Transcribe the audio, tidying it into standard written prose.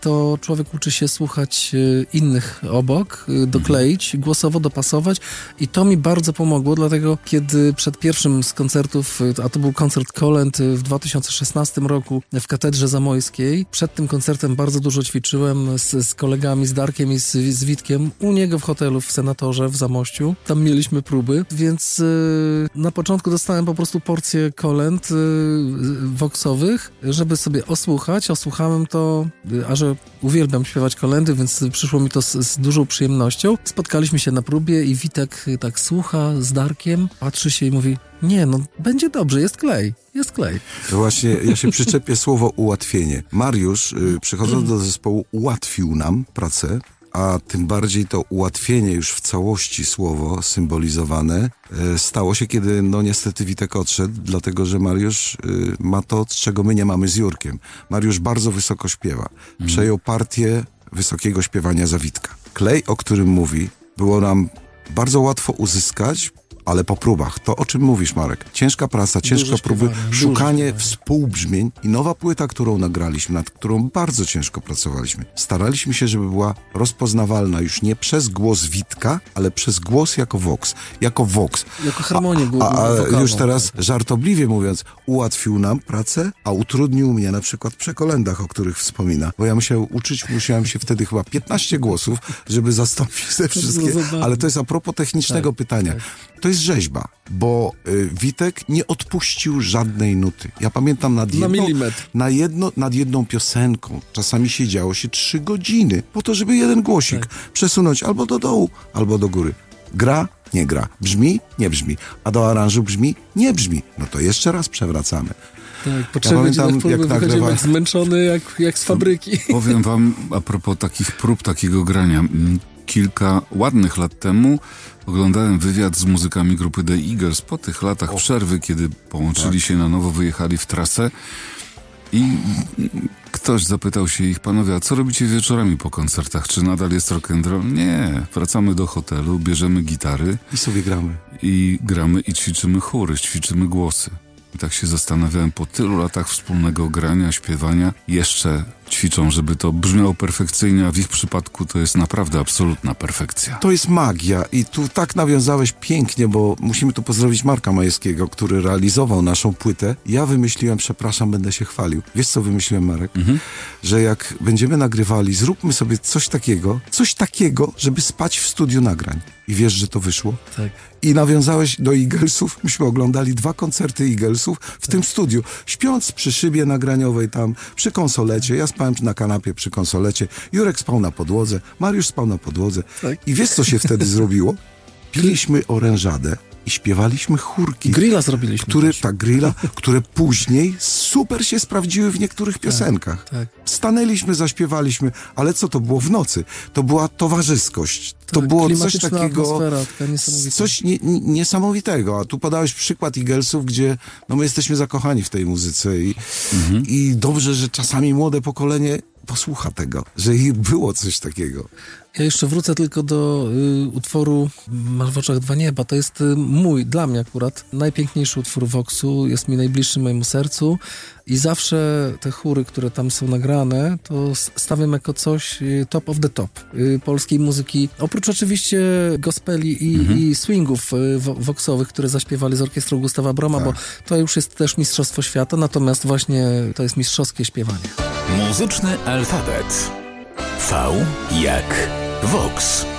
to człowiek uczy się słuchać innych obok, dokleić, głosowo dopasować i to mi bardzo pomogło, dlatego kiedy przed pierwszym z koncertów, a to był koncert kolęd w 2016 roku w Katedrze Zamojskiej, przed tym koncertem bardzo dużo ćwiczyłem z kolegami, z Darkiem i z Witkiem u niego w hotelu w Senatorze w Zamościu. Tam mieliśmy próby, więc na początku dostałem po prostu porcję kolęd voxowych, żeby sobie osłuchać. Osłuchałem to, a że uwielbiam śpiewać kolędy, więc przyszło mi to z dużą przyjemnością. Spotkaliśmy się na próbie i Witek tak słucha z Darkiem, patrzy się i mówi: nie, no będzie dobrze, jest klej. Jest klej. To właśnie ja się przyczepię słowo ułatwienie. Mariusz, przychodząc do zespołu, ułatwił nam pracę, a tym bardziej to ułatwienie już w całości słowo symbolizowane stało się, kiedy niestety Witek odszedł, dlatego że Mariusz ma to, czego my nie mamy z Jurkiem. Mariusz bardzo wysoko śpiewa. Przejął partię wysokiego śpiewania za Witka. Klej, o którym mówi, było nam bardzo łatwo uzyskać, ale po próbach. To, o czym mówisz, Marek. Ciężka praca, ciężko próby, szukanie współbrzmień i nowa płyta, którą nagraliśmy, nad którą bardzo ciężko pracowaliśmy. Staraliśmy się, żeby była rozpoznawalna już nie przez głos Witka, ale przez głos jako vox. Jako harmonię wokalną. Już teraz żartobliwie mówiąc, ułatwił nam pracę, a utrudnił mnie na przykład przy kolędach, o których wspomina. Bo ja musiałem się wtedy chyba 15 głosów, żeby zastąpić te wszystkie. Ale to jest a propos technicznego pytania. To jest rzeźba, bo Witek nie odpuścił żadnej nuty. Ja pamiętam nad jedną piosenką czasami siedziało się 3 godziny po to, żeby jeden głosik przesunąć albo do dołu, albo do góry. Gra, nie gra. Brzmi, nie brzmi. A do aranżu brzmi, nie brzmi. No to jeszcze raz przewracamy. Tak, po 3 godzinach próby wychodzimy zmęczony jak z fabryki. Powiem wam a propos takich prób, takiego grania. Kilka ładnych lat temu oglądałem wywiad z muzykami grupy The Eagles po tych latach przerwy, kiedy połączyli się na nowo, wyjechali w trasę i ktoś zapytał się ich: panowie, a co robicie wieczorami po koncertach? Czy nadal jest rock'n'roll? Nie, wracamy do hotelu, bierzemy gitary i sobie gramy. I gramy i ćwiczymy chóry, ćwiczymy głosy. I tak się zastanawiałem, po tylu latach wspólnego grania, śpiewania, jeszcze ćwiczą, żeby to brzmiało perfekcyjnie, a w ich przypadku to jest naprawdę absolutna perfekcja. To jest magia i tu tak nawiązałeś pięknie, bo musimy tu pozdrowić Marka Majewskiego, który realizował naszą płytę. Ja wymyśliłem, przepraszam, będę się chwalił. Wiesz, co wymyśliłem, Marek? Że jak będziemy nagrywali, zróbmy sobie coś takiego, żeby spać w studiu nagrań. I wiesz, że to wyszło? Tak. I nawiązałeś do Eaglesów. Myśmy oglądali 2 koncerty Eaglesów w tym studiu. Śpiąc przy szybie nagraniowej tam, przy konsolecie. Ja spałem na kanapie przy konsolecie. Jurek spał na podłodze. Mariusz spał na podłodze. Tak. I wiesz, co się wtedy zrobiło? Piliśmy orężadę i śpiewaliśmy chórki. Grilla zrobiliśmy. Które później super się sprawdziły w niektórych piosenkach. Tak. Stanęliśmy, zaśpiewaliśmy, ale co to było w nocy? To była towarzyskość. To było coś takiego, coś niesamowitego. A tu podałeś przykład Eaglesów, gdzie my jesteśmy zakochani w tej muzyce i dobrze, że czasami młode pokolenie posłucha tego, że było coś takiego. Ja jeszcze wrócę tylko do utworu Masz w oczach 2 nieba. To jest dla mnie akurat najpiękniejszy utwór Voxu. Jest mi najbliższy mojemu sercu i zawsze te chóry, które tam są nagrane, to stawiam jako coś top of the top polskiej muzyki. Oprócz oczywiście gospeli i swingów voxowych, które zaśpiewali z orkiestrą Gustawa Broma, bo to już jest też mistrzostwo świata, natomiast właśnie to jest mistrzowskie śpiewanie. Muzyczny alfabet. V jak Vox.